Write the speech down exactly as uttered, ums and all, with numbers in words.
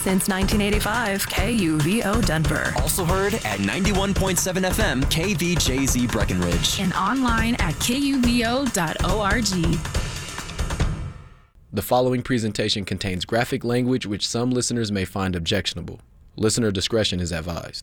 Since nineteen eighty-five, K U V O Denver. Also heard at ninety-one point seven F M, K V J Z Breckenridge. And online at K U V O dot org. The following presentation contains graphic language which some listeners may find objectionable. Listener discretion is advised.